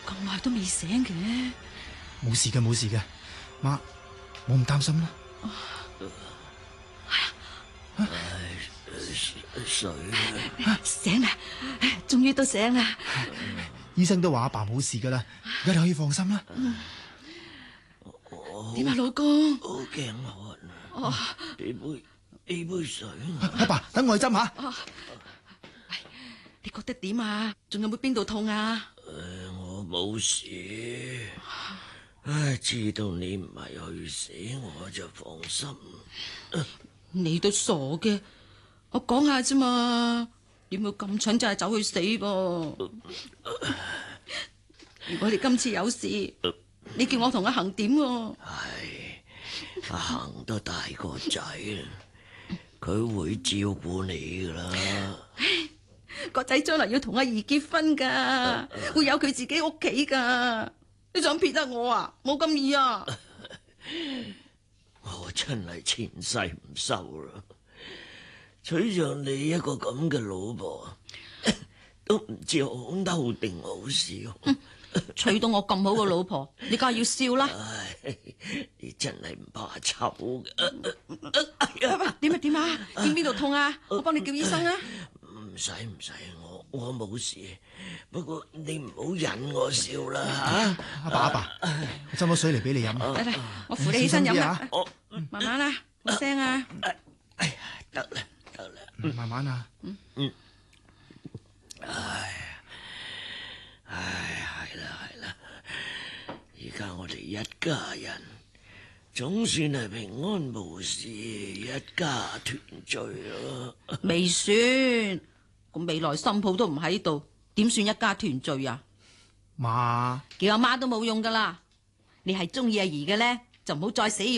咁耐都未醒嘅。 冇事嘅，冇事嘅，媽，冇咁擔心啦。 水醒啦，終於都醒啦。 醫生都話阿爸冇事噶啦，而家你可以放心啦。 點啊，老公？ 好頸渴啊！俾杯水。 阿爸，等我去斟下。 你覺得點啊？仲有冇邊度痛啊？ 我冇事。知道你唔係去死，我就放心。 你都傻嘅，我講下啫嘛，點會咁蠢就係走去死噃？如果你今次有事，你叫我同阿恒點喎？ 阿恒都大個仔啦，佢會照顧你噶啦。 個仔將來要同阿姨結婚噶，會有佢自己屋企噶。你想撇得我啊？冇咁易啊！ 我真係前世唔修啦，娶上你一個咁嘅老婆，都唔知好嬲定好笑。 娶到我咁好嘅老婆，你梗係要笑啦！ 你真係唔怕醜嘅。 點啊點啊？見邊度痛啊？我幫你叫醫生啊！ 唔使，我冇事。不過你唔好引我笑啦吓。 阿爸，我斟咗水嚟俾你飲。 嚟，我扶你起身飲啦。慢慢啦，冇聲啊。 得啦。 慢慢啊。 係啦，而家我哋一家人總算係平安無事，一家團聚咯。 未算，咁未來新抱都唔喺度，點算一家團聚啊？ 媽， 叫阿媽都冇用噶啦，你係中意阿姨嘅咧，就唔好再死要